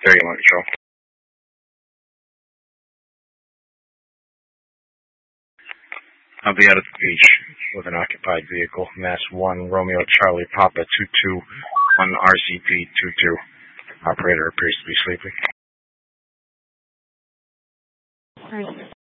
31 control. I'll be out at the beach with an occupied vehicle. Mass 1, Romeo Charlie Papa 221 RCP 22. Operator appears to be sleeping. All right.